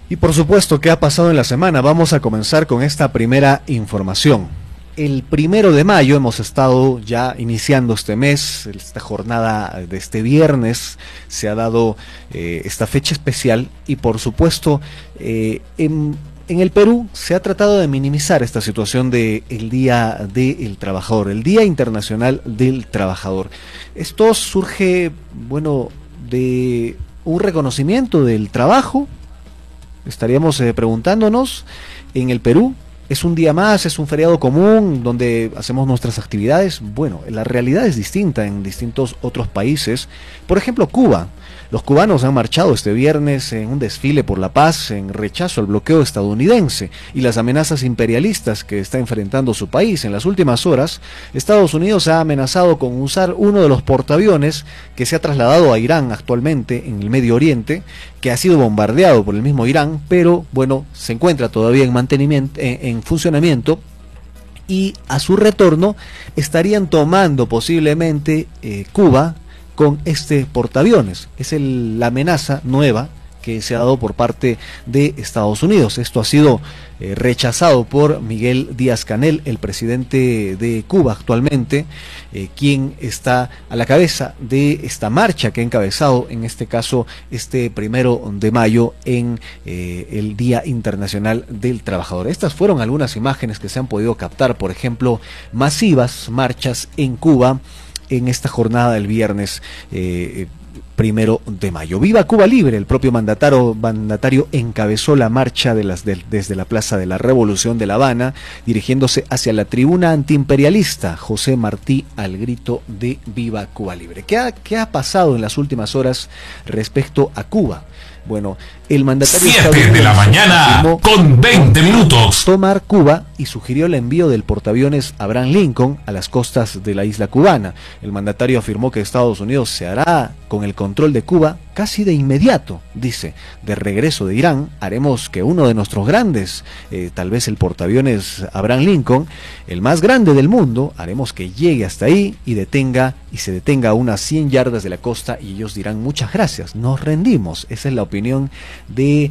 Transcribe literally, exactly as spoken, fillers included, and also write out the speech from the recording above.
Y por supuesto, ¿qué ha pasado en la semana? Vamos a comenzar con esta primera información. El primero de mayo hemos estado ya iniciando este mes, esta jornada de este viernes, se ha dado eh, esta fecha especial y por supuesto eh, en, en el Perú se ha tratado de minimizar esta situación del Día del Trabajador, el Día Internacional del Trabajador. Esto surge, bueno, de un reconocimiento del trabajo. Estaríamos eh, preguntándonos, en el Perú, ¿es un día más, es un feriado común donde hacemos nuestras actividades? Bueno, la realidad es distinta en distintos otros países. Por ejemplo, Cuba. Los cubanos han marchado este viernes en un desfile por la paz en rechazo al bloqueo estadounidense y las amenazas imperialistas que está enfrentando su país. En las últimas horas, Estados Unidos ha amenazado con usar uno de los portaaviones que se ha trasladado a Irán actualmente en el Medio Oriente, que ha sido bombardeado por el mismo Irán, pero bueno, se encuentra todavía en mantenimiento, en, en funcionamiento, y a su retorno estarían tomando posiblemente eh, Cuba con este portaaviones. Es el, la amenaza nueva que se ha dado por parte de Estados Unidos. Esto ha sido eh, rechazado por Miguel Díaz-Canel, el presidente de Cuba actualmente, eh, quien está a la cabeza de esta marcha que ha encabezado, en este caso, este primero de mayo en eh, el Día Internacional del Trabajador. Estas fueron algunas imágenes que se han podido captar, por ejemplo, masivas marchas en Cuba en esta jornada del viernes eh, primero de mayo. ¡Viva Cuba Libre! El propio mandatario, mandatario encabezó la marcha de las, de, desde la Plaza de la Revolución de La Habana, dirigiéndose hacia la tribuna antiimperialista José Martí al grito de ¡Viva Cuba Libre! ¿Qué ha, qué ha pasado en las últimas horas respecto a Cuba? Bueno, el mandatario siete de la mañana con veinte minutos. Tomar Cuba y sugirió el envío del portaaviones Abraham Lincoln a las costas de la isla cubana. El mandatario afirmó que Estados Unidos se hará con el control de Cuba casi de inmediato. Dice, de regreso de Irán, haremos que uno de nuestros grandes, eh, tal vez el portaaviones Abraham Lincoln, el más grande del mundo, haremos que llegue hasta ahí y detenga y se detenga a unas cien yardas de la costa y ellos dirán muchas gracias, nos rendimos. Esa es la opinión de